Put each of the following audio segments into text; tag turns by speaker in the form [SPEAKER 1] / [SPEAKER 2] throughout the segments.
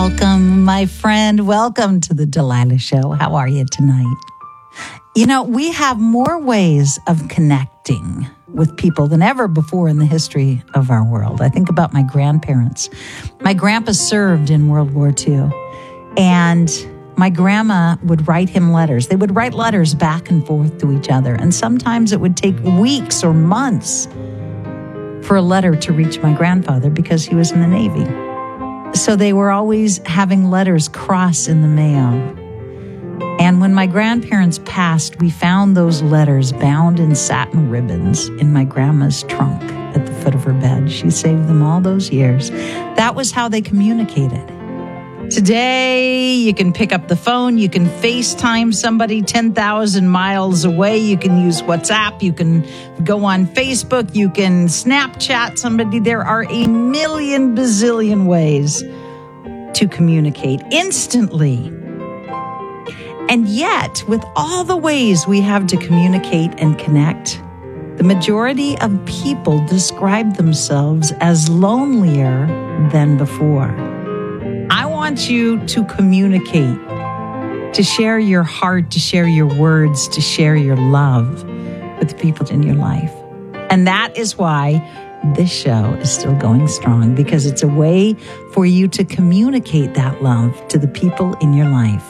[SPEAKER 1] Welcome, my friend. Welcome to the Delilah Show. How are you tonight? You know, we have more ways of connecting with people than ever before in the history of our world. I think about my grandparents. My grandpa served in World War II, and my grandma would write him letters. They would write letters back and forth to each other, and sometimes it would take weeks or months for a letter to reach my grandfather because he was in the Navy. So they were always having letters cross in the mail. And when my grandparents passed, we found those letters bound in satin ribbons in my grandma's trunk at the foot of her bed. She saved them all those years. That was how they communicated. Today, you can pick up the phone, you can FaceTime somebody 10,000 miles away, you can use WhatsApp, you can go on Facebook, you can Snapchat somebody. There are a million bazillion ways to communicate instantly. And yet, with all the ways we have to communicate and connect, the majority of people describe themselves as lonelier than before. I want you to communicate, to share your heart, to share your words, to share your love with the people in your life. And that is why this show is still going strong, because it's a way for you to communicate that love to the people in your life.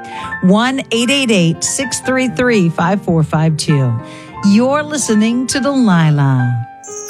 [SPEAKER 1] 1-888-633-5452. You're listening to Delilah.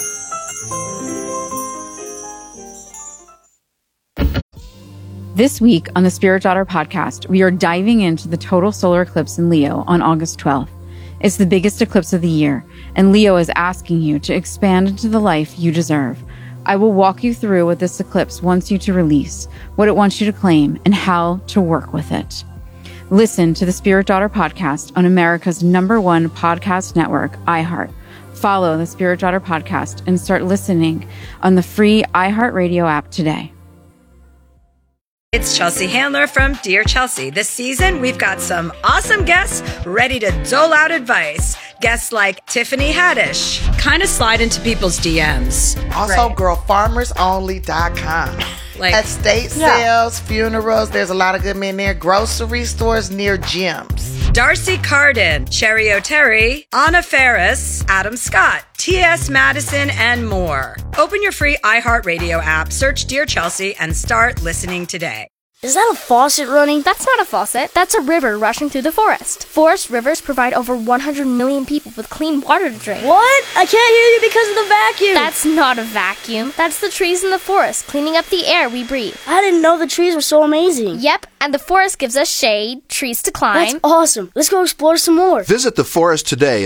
[SPEAKER 2] This week on the Spirit Daughter podcast, we are diving into the total solar eclipse in Leo on August 12th. It's the biggest eclipse of the year, and Leo is asking you to expand into the life you deserve. I will walk you through what this eclipse wants you to release, what it wants you to claim, and how to work with it. Listen to the Spirit Daughter podcast on America's #1 podcast network, iHeart. Follow the Spirit Daughter podcast and start listening on the free iHeartRadio app today.
[SPEAKER 3] It's Chelsea Handler from Dear Chelsea. This season, we've got some awesome guests ready to dole out advice. Guests like Tiffany Haddish, kind of slide into people's DMs.
[SPEAKER 4] Also, girlfarmersonly.com. Estate sales, funerals, there's a lot of good men there. Grocery stores near gyms.
[SPEAKER 3] Darcy Carden, Cherry O'Terry, Anna Ferris, Adam Scott, T.S. Madison, and more. Open your free iHeartRadio app, search Dear Chelsea, and start listening today.
[SPEAKER 5] Is that a faucet running? That's not a faucet. That's a river rushing through the forest. Forest rivers provide over 100 million people with clean water to drink.
[SPEAKER 6] What? I can't hear you because of the vacuum.
[SPEAKER 5] That's not a vacuum. That's the trees in the forest cleaning up the air we breathe.
[SPEAKER 6] I didn't know the trees were so amazing.
[SPEAKER 5] Yep, and the forest gives us shade, trees to climb.
[SPEAKER 6] That's awesome. Let's go explore some more.
[SPEAKER 7] Visit the forest today